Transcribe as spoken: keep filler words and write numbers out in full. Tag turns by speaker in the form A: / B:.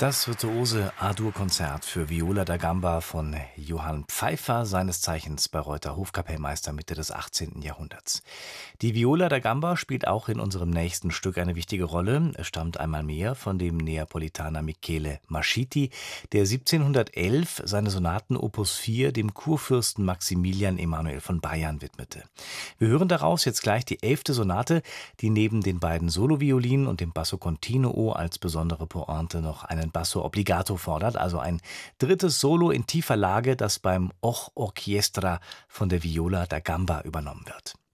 A: Das virtuose A-Dur-Konzert für Viola da Gamba von Johann Pfeiffer, seines Zeichens Bayreuther Hofkapellmeister Mitte des achtzehnten. Jahrhunderts. Die Viola da Gamba spielt auch in unserem nächsten Stück eine wichtige Rolle. Es stammt einmal mehr von dem Neapolitaner Michele Mascitti, der siebzehnhundertelf seine Sonaten Opus vier dem Kurfürsten Maximilian Emanuel von Bayern widmete. Wir hören daraus jetzt gleich die elfte Sonate, die neben den beiden Soloviolinen und dem Basso Continuo als besondere Pointe noch einen Basso Obbligato fordert, also ein drittes Solo in tiefer Lage, das beim Och Orchestra von der Viola da Gamba übernommen wird.